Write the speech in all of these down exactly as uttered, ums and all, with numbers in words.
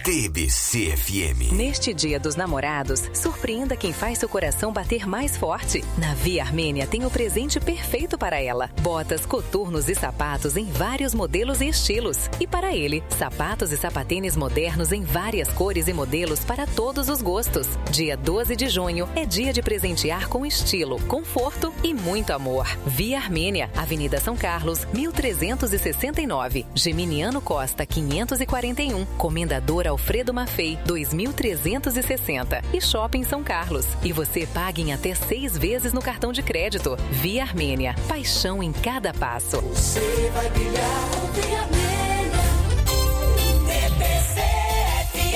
D B C F M. Neste Dia dos Namorados, surpreenda quem faz seu coração bater mais forte. Na Via Armênia tem o presente perfeito para ela. Botas, coturnos e sapatos em vários modelos e estilos. E para ele, sapatos e sapatênis modernos em várias cores e modelos para todos os gostos. Dia doze de junho é dia de presentear com estilo, conforto e muito amor. Via Armênia, Avenida São Carlos, mil trezentos e sessenta e nove. Geminiano Costa, quinhentos e quarenta e um. Comendador Alfredo Maffei, dois mil trezentos e sessenta. E Shopping São Carlos. E você paga em até seis vezes no cartão de crédito. Via Armênia. Paixão em cada passo. Você vai brilhar com Via Armênia. D B C F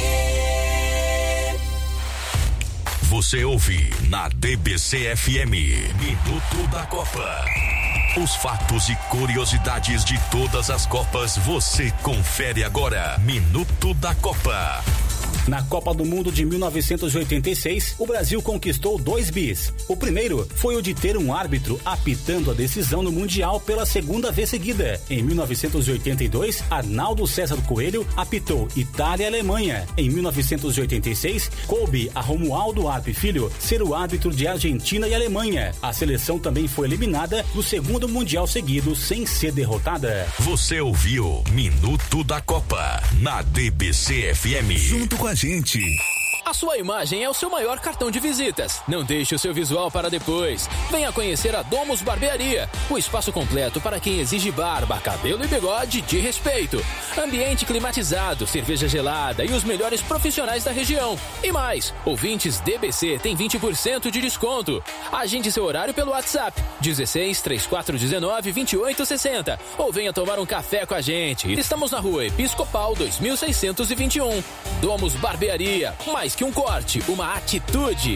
M. Você ouve na D B C F M. Minuto da Copa. Os fatos e curiosidades de todas as Copas você confere agora. Minuto da Copa. Na Copa do Mundo de mil novecentos e oitenta e seis, o Brasil conquistou dois bis. O primeiro foi o de ter um árbitro apitando a decisão no Mundial pela segunda vez seguida. Em mil novecentos e oitenta e dois, Arnaldo César Coelho apitou Itália e Alemanha. Em mil novecentos e oitenta e seis, coube a Romualdo Arpe Filho ser o árbitro de Argentina e Alemanha. A seleção também foi eliminada no segundo Mundial seguido sem ser derrotada. Você ouviu Minuto da Copa na D B C F M. Junto com a gente. A sua imagem é o seu maior cartão de visitas. Não deixe o seu visual para depois. Venha conhecer a Domus Barbearia, o espaço completo para quem exige barba, cabelo e bigode de respeito. Ambiente climatizado, cerveja gelada e os melhores profissionais da região. E mais, ouvintes D B C tem vinte por cento de desconto. Agende seu horário pelo WhatsApp dezesseis, trinta e quatro, dezenove, vinte e oito, sessenta ou venha tomar um café com a gente. Estamos na rua Episcopal dois mil seiscentos e vinte e um. Domus Barbearia, mais que um corte, uma atitude.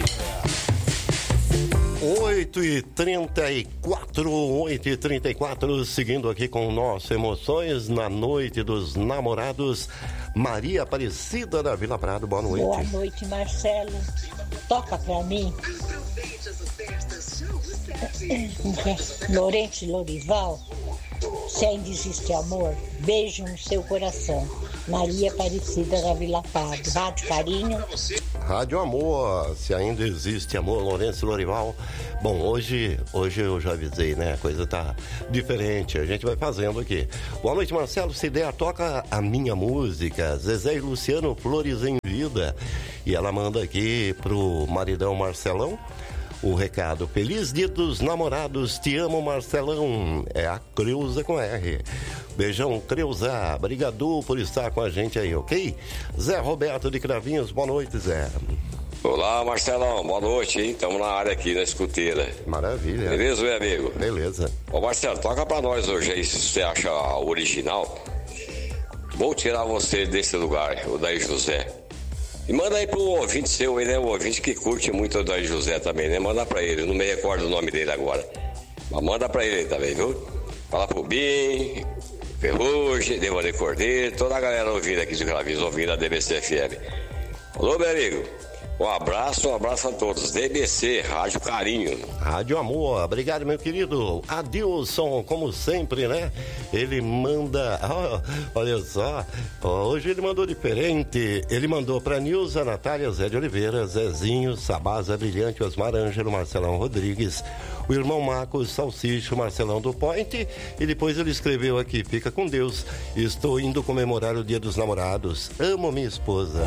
oito e trinta e quatro, oito e trinta e quatro, seguindo aqui com nossas emoções na noite dos namorados. Maria Aparecida da Vila Prado, boa noite. Boa noite, Marcelo. Toca pra mim. Lorente Lorival, se ainda existe amor, beijo no seu coração. Maria Aparecida da Vila Prado. Rádio Carinho. Rádio Amor, se ainda existe amor, Lourenço Lorival. Bom, hoje, hoje eu já avisei, né? A coisa tá diferente, a gente vai fazendo aqui. Boa noite, Marcelo. Se der, toca a minha música. Zezé e Luciano, Flores em Vida. E ela manda aqui pro maridão Marcelão o recado: Feliz Dia dos Namorados, te amo, Marcelão. É a Creuza com R. Beijão, Creuza. Obrigado por estar com a gente aí, ok? Zé Roberto de Cravinhos, boa noite, Zé. Olá, Marcelão, boa noite, hein? Estamos na área aqui, na escuteira. Maravilha. Beleza, meu amigo? Beleza. Ô, Marcelo, toca pra nós hoje aí, se você acha original. Vou tirar você desse lugar, o Daí José. E manda aí pro ouvinte seu aí, né? O ouvinte que curte muito o Daí José também, né? Manda pra ele, eu não me recordo o nome dele agora. Mas manda pra ele também, viu? Fala pro Bim, Ferrugem, Devone Cordeiro, toda a galera ouvindo aqui de Cravinhos, ouvindo a D B C F M. Alô, meu amigo. Um abraço, um abraço a todos. D B C, Rádio Carinho. Rádio Amor, obrigado, meu querido. Adilson, como sempre, né? Ele manda, oh, olha só, oh, hoje ele mandou diferente. Ele mandou pra Nilza, Natália, Zé de Oliveira, Zezinho, Sabaza Brilhante, Osmar Ângelo, Marcelão Rodrigues, o irmão Marcos Salsicho, Marcelão do Point. E depois ele escreveu aqui: fica com Deus, estou indo comemorar o Dia dos Namorados, amo minha esposa.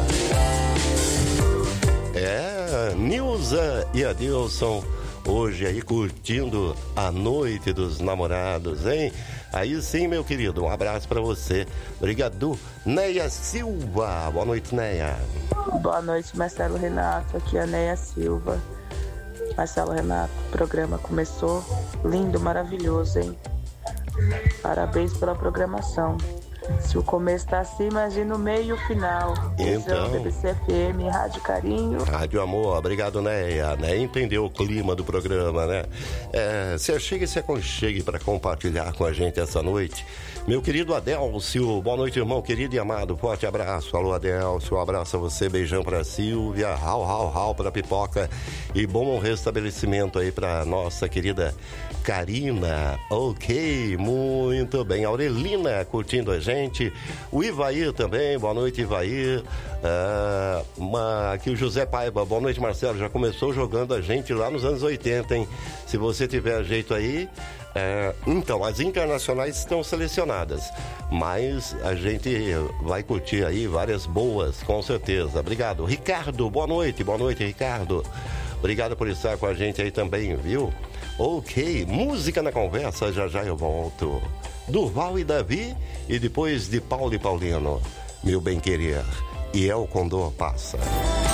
É, Nilza e Adilson, hoje aí curtindo a noite dos namorados, hein? Aí sim, meu querido, um abraço pra você. Obrigado. Neia Silva, boa noite, Neia. Boa noite, Marcelo Renato, aqui é a Neia Silva. Marcelo Renato, o programa começou lindo, maravilhoso, hein? Parabéns pela programação. Se o começo tá assim, imagina o meio e o final. Então, D B C F M, Rádio Carinho. Rádio Amor, obrigado, Neia. Né? Entendeu o clima do programa, né? É, se achegue e se aconchegue para compartilhar com a gente essa noite. Meu querido Adélcio, boa noite, irmão querido e amado. Forte abraço. Alô, Adélcio, um abraço a você. Beijão pra Silvia. Rau, rau, rau pra Pipoca. E bom restabelecimento aí pra nossa querida Karina. Ok, muito bem. Aurelina curtindo a gente. gente. O Ivair também, boa noite, Ivair. É, uma, aqui o José Paiva, boa noite, Marcelo. Já começou jogando a gente lá nos anos oitenta, hein? Se você tiver jeito aí. É, então, as internacionais estão selecionadas, mas a gente vai curtir aí várias boas, com certeza. Obrigado. Ricardo, boa noite, boa noite, Ricardo. Obrigado por estar com a gente aí também, viu? Ok, música na conversa, já já eu volto. Durval e Davi, e depois de Paulo e Paulino, meu bem querer, e El Condor passa.